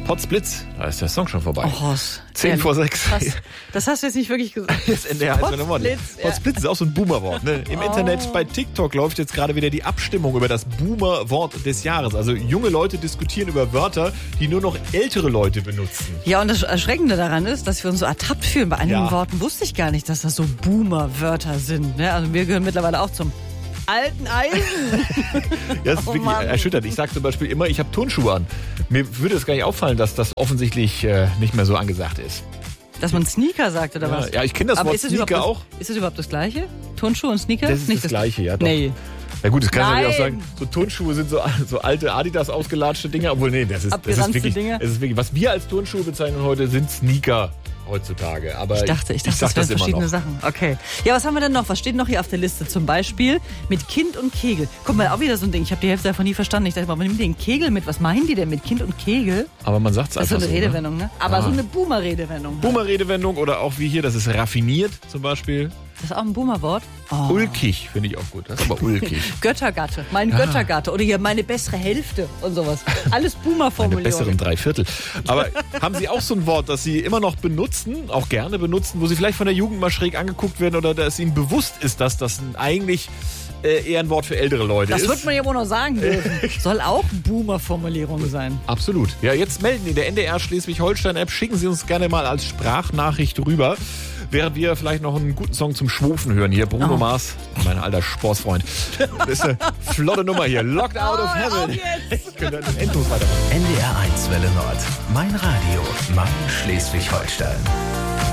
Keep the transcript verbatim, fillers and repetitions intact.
Potzblitz, da ist der Song schon vorbei. Oh, Horst. Zehn vor sechs. Das, das hast du jetzt nicht wirklich gesagt. Das N D R eins Wort. Potzblitz, ja. Potzblitz ist auch so ein Boomer-Wort. Ne? Im Oh. Internet bei TikTok läuft jetzt gerade wieder die Abstimmung über das Boomer-Wort des Jahres. Also junge Leute diskutieren über Wörter, die nur noch ältere Leute benutzen. Ja, und das Erschreckende daran ist, dass wir uns so ertappt fühlen. Bei einigen Ja. Worten wusste ich gar nicht, dass das so Boomer-Wörter sind. Ne? Also wir gehören mittlerweile auch zum alten Eisen. Ja, das ist Oh wirklich Mann. erschütternd. Ich sage zum Beispiel immer, ich habe Turnschuhe an. Mir würde es gar nicht auffallen, dass das offensichtlich äh, nicht mehr so angesagt ist. Dass man Sneaker sagt, oder Ja, was? ja, ich kenne das Aber Wort ist es Sneaker überhaupt auch. Das, ist es überhaupt das Gleiche? Turnschuhe und Sneaker? Das ist nicht das Gleiche, ja doch. Nee. Ja gut, das kann man natürlich auch Nein. sagen, so Turnschuhe sind so, so alte Adidas ausgelatschte Dinger, obwohl nee, das ist, das ist Abgeranzte wirklich, Dinger. das ist wirklich, was wir als Turnschuhe bezeichnen heute, sind Sneaker heutzutage. Aber Ich dachte, ich dachte, sag das wären immer verschiedene noch. Sachen. Okay. Ja, was haben wir denn noch? Was steht noch hier auf der Liste? Zum Beispiel mit Kind und Kegel. Guck mal, auch wieder so ein Ding. Ich habe die Hälfte davon nie verstanden. Ich dachte mal, nimm den Kegel mit. Was meinen die denn mit Kind und Kegel? Aber man sagt es Das ist einfach so eine so. Redewendung, ne? Aber Ah. so eine Boomer-Redewendung. Boomer-Redewendung oder auch wie hier, das ist raffiniert zum Beispiel. Das ist auch ein Boomer-Wort. Oh. Ulkig finde ich auch gut. Das ist aber ulkig. Göttergatte. Mein Göttergatte. Oder hier meine bessere Hälfte und sowas. Alles Eine Boomer-Formulierungen. besseren Dreiviertel. Aber haben Sie auch so ein Wort, das Sie immer noch benutzen, auch gerne benutzen, wo Sie vielleicht von der Jugend mal schräg angeguckt werden oder dass Ihnen bewusst ist, dass das eigentlich äh, eher ein Wort für ältere Leute Das ist? wird man ja wohl noch sagen dürfen. Soll auch Boomer-Formulierung sein. Absolut. Ja, jetzt melden in der N D R Schleswig-Holstein-App. Schicken Sie uns gerne mal als Sprachnachricht rüber. Während wir vielleicht noch einen guten Song zum Schwufen hören. Hier, Bruno Oh. Mars, mein alter Sportsfreund. Das ist eine flotte Nummer hier. Locked Out of Oh, hör auf Heaven. jetzt. Ich könnte dann endlos weitermachen. N D R eins Welle Nord. Mein Radio. Mein Schleswig-Holstein.